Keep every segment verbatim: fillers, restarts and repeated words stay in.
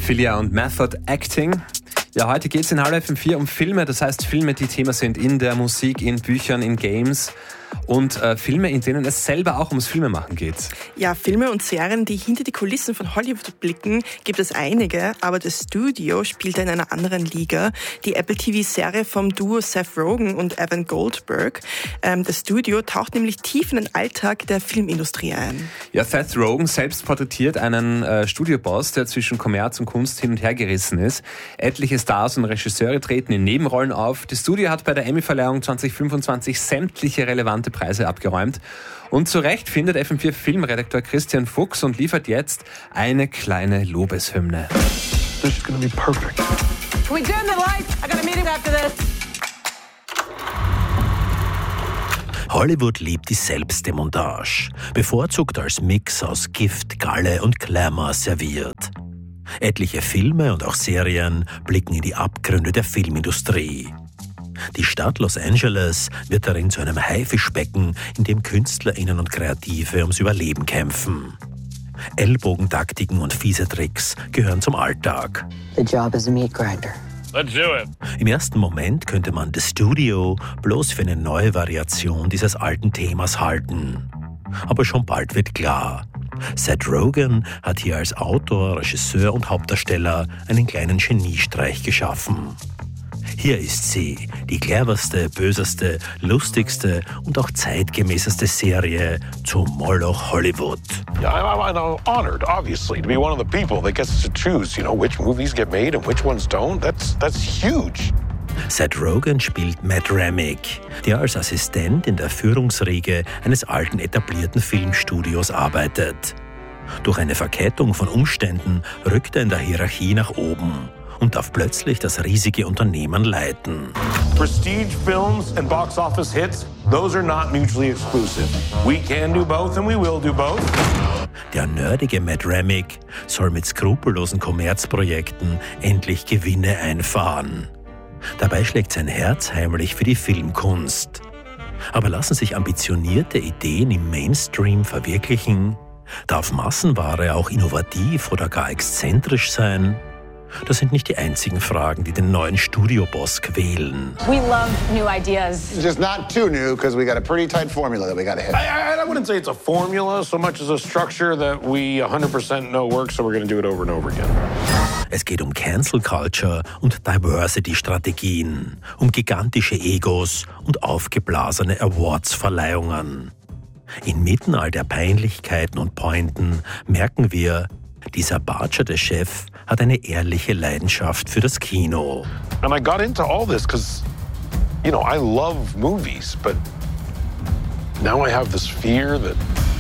Filia und Method Acting. Ja, heute geht es in Hallo F M vier um Filme, das heißt Filme, die Thema sind in der Musik, in Büchern, in Games und äh, Filme, in denen es selber auch ums Filmemachen geht. Ja, Filme und Serien, die hinter die Kulissen von Hollywood blicken, gibt es einige, aber das Studio spielt in einer anderen Liga. Die Apple T V-Serie vom Duo Seth Rogen und Evan Goldberg. Ähm, das Studio taucht nämlich tief in den Alltag der Filmindustrie ein. Ja, Seth Rogen selbst porträtiert einen äh, Studioboss, der zwischen Kommerz und Kunst hin und her gerissen ist. Etliche Stars und Regisseure treten in Nebenrollen auf. Das Studio hat bei der Emmy-Verleihung zwanzig fünfundzwanzig sämtliche relevante Preise abgeräumt. Und zu Recht findet F M vier Filmredakteur Christian Fuchs und liefert jetzt eine kleine Lobeshymne. This is gonna be perfect. Can we dim the lights? I got a meeting after this. Hollywood liebt die Selbstdemontage, bevorzugt als Mix aus Gift, Galle und Glamour serviert. Etliche Filme und auch Serien blicken in die Abgründe der Filmindustrie. Die Stadt Los Angeles wird darin zu einem Haifischbecken, in dem KünstlerInnen und Kreative ums Überleben kämpfen. Ellbogentaktiken und fiese Tricks gehören zum Alltag. The job is a meat grinder. Let's do it. Im ersten Moment könnte man The Studio bloß für eine neue Variation dieses alten Themas halten. Aber schon bald wird klar, Seth Rogen hat hier als Autor, Regisseur und Hauptdarsteller einen kleinen Geniestreich geschaffen. Hier ist sie, die cleverste, böseste, lustigste und auch zeitgemäßeste Serie zum Moloch Hollywood. Yeah, I'm, I'm honored, obviously, to be one of the people that gets to choose, you know, which movies get made and which ones don't. That's that's huge. Seth Rogen spielt Matt Remick, der als Assistent in der Führungsriege eines alten etablierten Filmstudios arbeitet. Durch eine Verkettung von Umständen rückt er in der Hierarchie nach oben und darf plötzlich das riesige Unternehmen leiten. Prestige films and box office hits, those are not mutually exclusive. We can do both and we will do both. Der nerdige Matt Remick soll mit skrupellosen Kommerzprojekten endlich Gewinne einfahren. Dabei schlägt sein Herz heimlich für die Filmkunst. Aber lassen sich ambitionierte Ideen im Mainstream verwirklichen? Darf Massenware auch innovativ oder gar exzentrisch sein? Das sind nicht die einzigen Fragen, die den neuen Studioboss quälen. We love new ideas. It's just not too new because we got a pretty tight formula that we got to hit. I, I, I wouldn't say it's a formula so much as a structure that we one hundred percent know works, so we're going to do it over and over again. Es geht um Cancel Culture und Diversity-Strategien, um gigantische Egos und aufgeblasene Awards-Verleihungen. Inmitten all der Peinlichkeiten und Pointen merken wir, dieser bartscherte Chef hat eine ehrliche Leidenschaft für das Kino. And I got into all this because, you know, I love movies, but now I have this fear that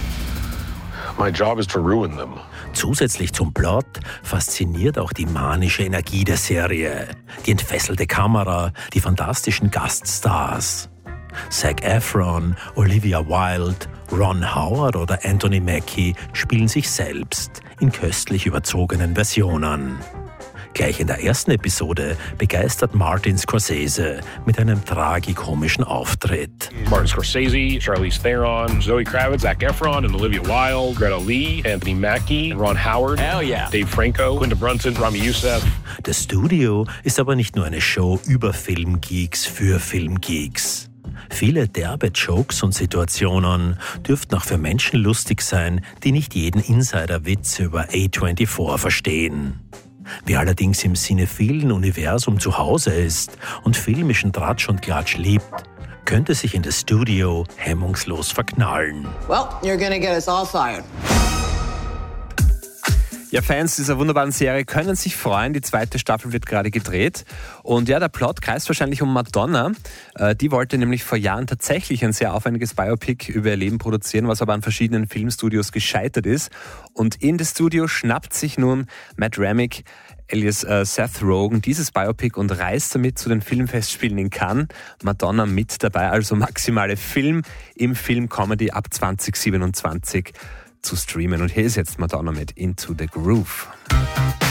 my job is to ruin them. Zusätzlich zum Plot fasziniert auch die manische Energie der Serie, die entfesselte Kamera, die fantastischen Gaststars. Zac Efron, Olivia Wilde, Ron Howard oder Anthony Mackie spielen sich selbst in köstlich überzogenen Versionen. Gleich in der ersten Episode begeistert Martin Scorsese mit einem tragikomischen Auftritt. Martin Scorsese, Charlize Theron, Zoe Kravitz, Zac Efron and Olivia Wilde, Greta Lee, Anthony Mackie, Ron Howard, Hell yeah. Dave Franco, Quinta Brunson, Rami Youssef. Das Studio ist aber nicht nur eine Show über Filmgeeks für Filmgeeks. Viele derbe Jokes und Situationen dürften auch für Menschen lustig sein, die nicht jeden Insider-Witz über A vierundzwanzig verstehen. Wer allerdings im cinephilen Universum zu Hause ist und filmischen Tratsch und Klatsch liebt, könnte sich in das Studio hemmungslos verknallen. Well, you're gonna get us all fired. Ja, Fans dieser wunderbaren Serie können sich freuen. Die zweite Staffel wird gerade gedreht. Und ja, der Plot kreist wahrscheinlich um Madonna. Die wollte nämlich vor Jahren tatsächlich ein sehr aufwendiges Biopic über ihr Leben produzieren, was aber an verschiedenen Filmstudios gescheitert ist. Und in das Studio schnappt sich nun Matt Remick, alias äh, Seth Rogen, dieses Biopic und reist damit zu den Filmfestspielen in Cannes. Madonna mit dabei, also maximale Film im Film Comedy ab zwanzig siebenundzwanzig zu streamen. Und hier ist jetzt Madonna mit Into the Groove.